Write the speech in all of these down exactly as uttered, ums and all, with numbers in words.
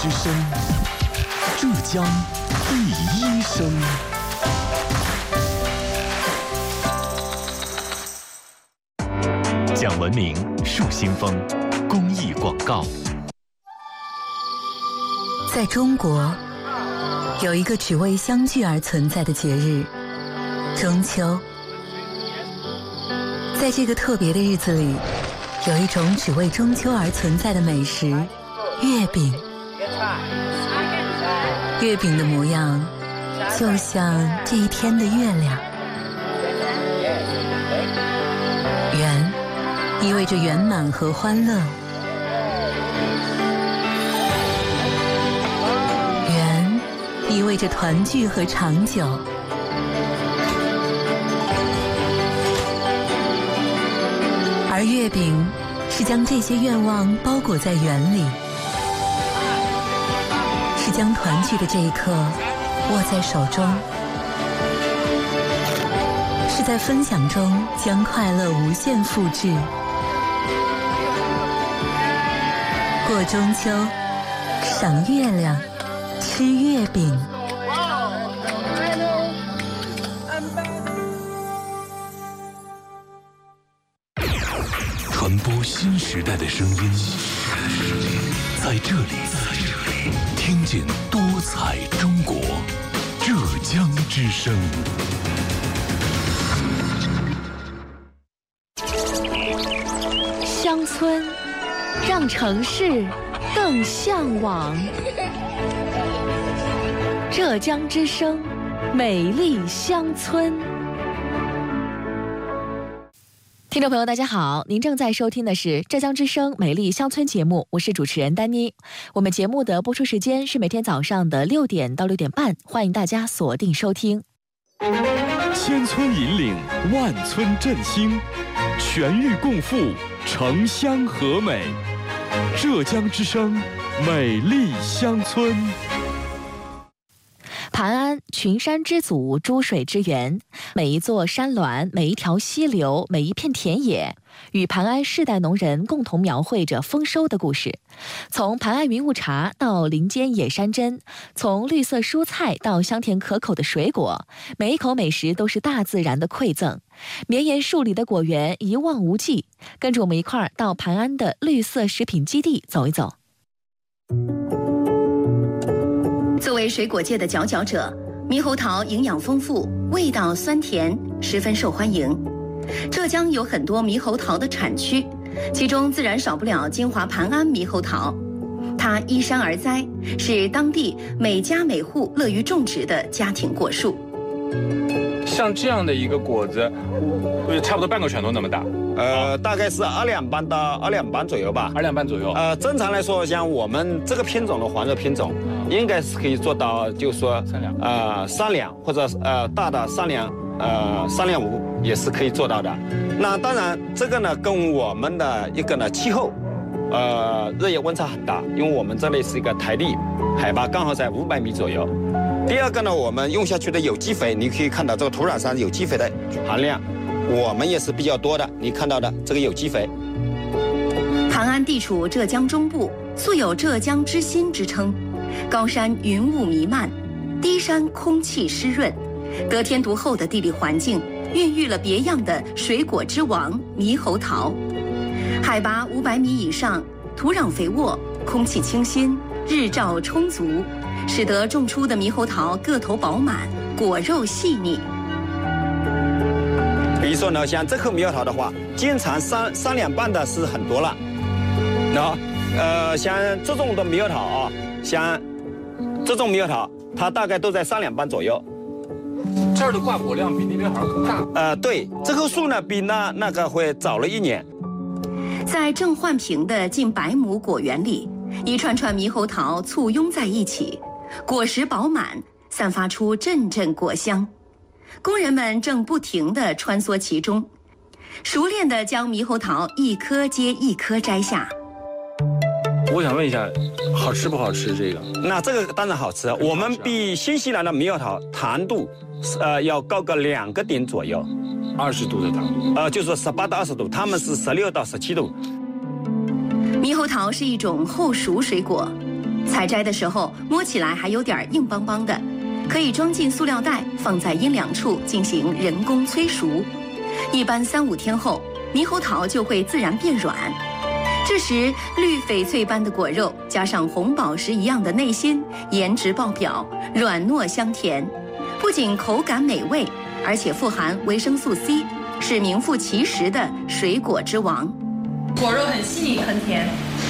之声，浙江第一声。讲文明树新风，公益广告。 在中国，有一个只为相聚而存在的节日——中秋。在这个特别的日子里，有一种只为中秋而存在的美食——月饼。月饼的模样，就像这一天的月亮。圆意味着圆满和欢乐，圆意味着团聚和长久。而月饼是将这些愿望包裹在圆里，是将团聚的这一刻握在手中，是在分享中将快乐无限复制。过中秋，赏月亮，吃月饼。 传播新时代的声音，在这里，听见多彩中国，浙江之声。 乡村，让城市更向往。浙江之声，美丽乡村。听众朋友大家好，您正在收听的是浙江之声美丽乡村节目，我是主持人丹妮。我们节目的播出时间是每天早上的六点到六点半，欢迎大家锁定收听。 千村引领，万村振兴，全域共富，城乡和美。浙江之声美丽乡村。 盘安，群山之祖，诸水之源。每一座山峦，每一条溪流，每一片田野，与盘安世代农人共同描绘着丰收的故事。从盘安云雾茶到林间野山珍，从绿色蔬菜到香甜可口的水果，每一口美食都是大自然的馈赠。绵延数里的果园一望无际，跟着我们一块儿到盘安的绿色食品基地走一走。 作为水果界的佼佼者，猕猴桃营养丰富，味道酸甜，十分受欢迎。浙江有很多猕猴桃的产区，其中自然少不了金华盘安猕猴桃。它依山而栽，是当地每家每户乐于种植的家庭果树。 像这样的一个果子，差不多半个拳头那么大。 呃，大概是二两半到二两半左右吧。 二两半左右。 呃，正常来说，像我们这个品种的黄热品种，应该是可以做到，就是说三两， 呃，三两或者呃大的三两，呃三两五也是可以做到的。那当然，这个呢跟我们的一个呢气候，呃日夜温差很大，因为我们这里是一个台地，海拔刚好在五百米左右。第二个呢，我们用下去的有机肥，你可以看到这个土壤上有机肥的含量，我们也是比较多的。你看到的这个有机肥。 盘安地处浙江中部，素有浙江之心之称。高山云雾弥漫，低山空气湿润，得天独厚的地理环境，孕育了别样的水果之王猕猴桃。海拔五百米以上，土壤肥沃，空气清新，日照充足，使得种出的猕猴桃个头饱满，果肉细腻。 比如说呢，像这颗猕猴桃的话，经常三三两半的是很多了。那呃，像这种的猕猴桃啊，像这种猕猴桃，它大概都在三两半左右。 这儿的挂果量比那边好像更大。 呃，对，这棵树呢比那那个会早了一年。 在郑焕平的近百亩果园里，一串串猕猴桃簇拥在一起，果实饱满，散发出阵阵果香。工人们正不停地穿梭其中，熟练地将猕猴桃一颗接一颗摘下。 我想问一下，好吃不好吃？这个？ 那这个当然好吃，我们比新西兰的猕猴桃糖度，呃，要高个两个点左右。 二十度的糖度？ 呃，就是十八到二十度，他们是十六到十七度。 猕猴桃是一种后熟水果， 采摘的时候摸起来还有点硬邦邦的，可以装进塑料袋，放在阴凉处进行人工催熟。一般三五天后，猕猴桃就会自然变软。这时，绿翡翠般的果肉加上红宝石一样的内心，颜值爆表，软糯香甜，不仅口感美味，而且富含维生素 C， 是名副其实的水果之王。 果肉很细很甜。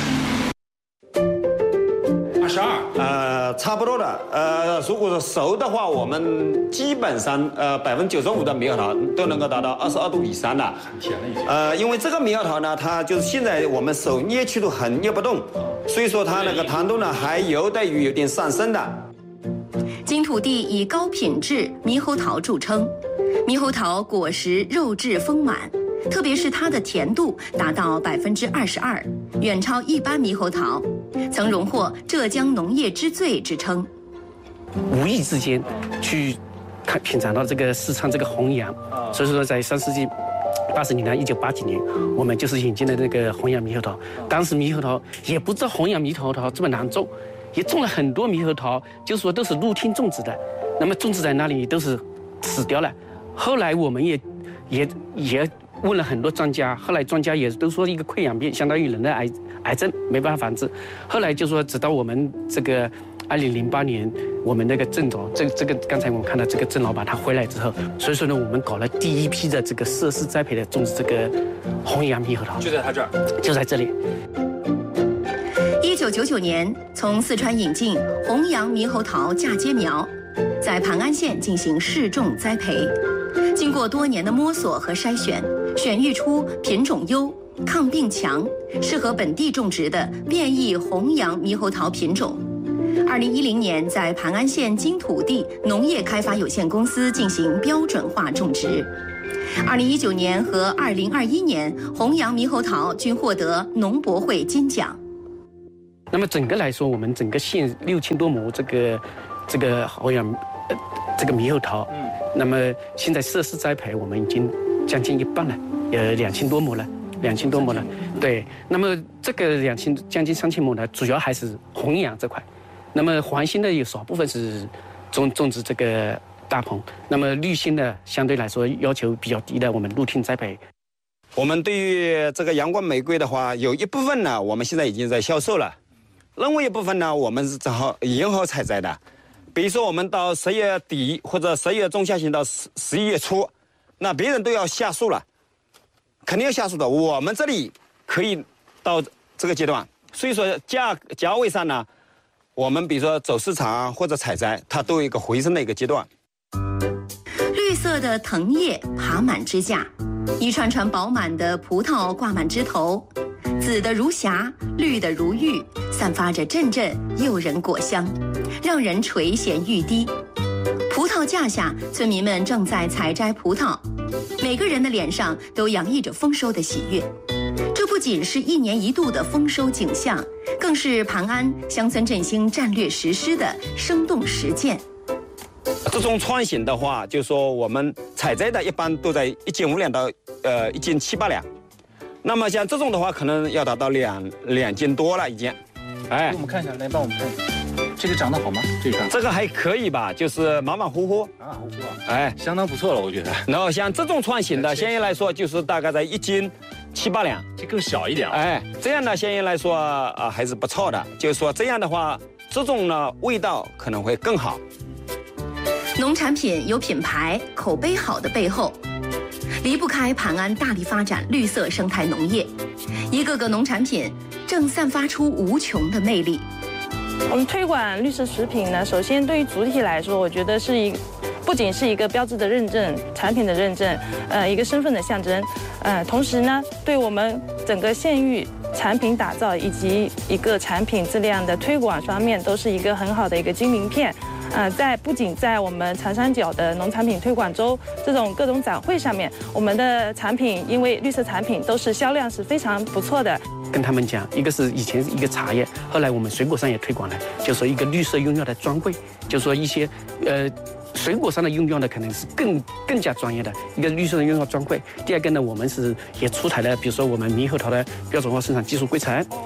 二十二， 呃，差不多的。呃，如果是熟的话，我们基本上呃百分之九十五的猕猴桃都能够达到二十二度以上的。 很甜了已经。 呃，因为这个猕猴桃呢，它就是现在我们手捏曲度很捏不动，所以说它那个糖度呢还有待于有点上升的。 金土地以高品质猕猴桃著称，猕猴桃果实肉质丰满，特别是它的甜度达到百分之二十二，远超一般猕猴桃，曾荣获浙江农业之最之称。 无意之间去看品尝到这个试唱这个弘扬，所以说在上世纪八十年代，一九八几年，我们就是引进了那个弘扬猕猴桃。当时猕猴桃也不知道弘扬猕猴桃这么难种，也种了很多猕猴桃，就是说都是露天种植的，那么种植在那里都是死掉了。后来我们也也也问了很多专家，后来专家也都说一个溃疡病相当于人的癌癌症，没办法防治。后来就说直到我们这个二零零八年，我们那个郑总，这这个刚才我们看到这个郑老板他回来之后，所以说呢，我们搞了第一批的这个设施栽培的种植这个弘扬猕猴桃， 就在他这儿， 就在这里。 一九九九年，从四川引进弘扬猕猴桃嫁接苗，在盘安县进行试种栽培。经过多年的摸索和筛选，选育出品种优、抗病强、适合本地种植的变异弘扬猕猴桃品种。二零一零年，在盘安县金土地农业开发有限公司进行标准化种植。二零一九年和二零二一年，弘扬猕猴桃均获得农博会金奖。 那么整个来说，我们整个县六千多亩这个这个弘扬呃这个猕猴桃，嗯，那么现在设施栽培我们已经将近一半了，有两千多亩了，两千多亩了。对，那么这个两千将近三千亩呢，主要还是弘扬这块。那么黄心呢，有少部分是种种植这个大棚，那么绿心呢，相对来说要求比较低的，我们露天栽培。 我们对于这个阳光玫瑰的话，有一部分呢，我们现在已经在销售了。另外一部分呢，我们是正好延后采摘的，比如说我们到十月底或者十月中下旬到十十一月初，那别人都要下树了，肯定要下树的。我们这里可以到这个阶段，所以说价价位上呢，我们比如说走市场啊或者采摘，它都有一个回升的一个阶段。 绿色的藤叶爬满枝架，一串串饱满的葡萄挂满枝头。紫的如霞，绿的如玉，散发着阵阵诱人果香，让人垂涎欲滴。葡萄架下，村民们正在采摘葡萄，每个人的脸上都洋溢着丰收的喜悦。这不仅是一年一度的丰收景象，更是盘安乡村振兴战略实施的生动实践。 这种创新的话，就是说我们采摘的一般都在一斤五两到呃一斤七八两。那么像这种的话，可能要达到两两斤多了已经。 哎，我们看一下，来帮我们看一下，这个长得好吗？这个这个还可以吧，就是马马虎虎。 马马虎虎啊， 哎， 相当不错了，我觉得。 然后像这种创新的，现在来说就是大概在一斤七八两， 这更小一点。 哎，这样呢，现在来说啊还是不错的。就是说这样的话，这种呢味道可能会更好。 农产品有品牌、口碑好的背后，离不开盘安大力发展绿色生态农业，一个个农产品正散发出无穷的魅力。 我们推广绿色食品呢，首先对于主体来说，我觉得是一，不仅是一个标志的认证、产品的认证，呃，一个身份的象征，呃，同时呢，对我们整个县域产品打造以及一个产品质量的推广方面，都是一个很好的一个金名片。呃，在不仅在我们长三角的农产品推广周这种各种展会上面，我们的产品因为绿色产品都是销量是非常不错的。 跟他们讲，一个是以前一个茶叶，后来我们水果上也推广了，就说一个绿色用药的专柜，就说一些呃水果上的用药呢，可能是更更加专业的一个绿色的用药专柜。第二个呢，我们是也出台了，比如说我们猕猴桃的标准化生产技术规程。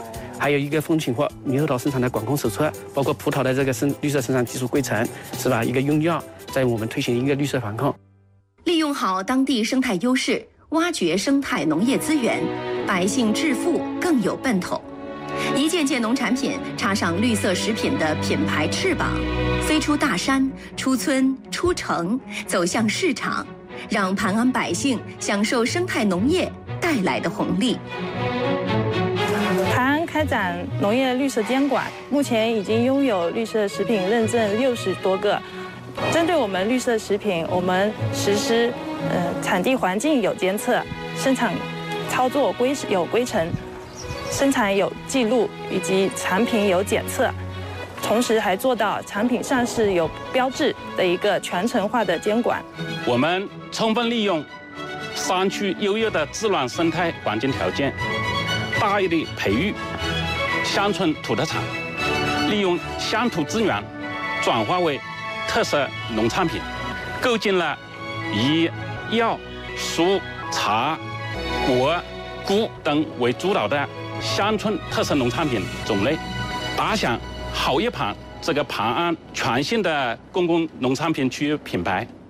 还有一个风情花猕猴桃生产的管控手册，包括葡萄的这个生绿色生产技术规程，是吧？一个用药，在我们推行一个绿色防控。 利用好当地生态优势，挖掘生态农业资源，百姓致富更有奔头。一件件农产品插上绿色食品的品牌翅膀，飞出大山，出村出城，走向市场，让盘安百姓享受生态农业带来的红利。 盘安开展农业绿色监管，目前已经拥有绿色食品认证六十多个。针对我们绿色食品，我们实施呃产地环境有监测，生产操作规有规程，生产有记录，以及产品有检测，同时还做到产品上市有标志的一个全程化的监管。 我们充分利用山区优越的自然生态环境条件，大力培育乡村土特产，利用乡土资源转化为特色农产品，构建了以药、蔬、茶、果、菇等为主导的乡村特色农产品种类，打响好一盘这个盘安全新的公共农产品区品牌。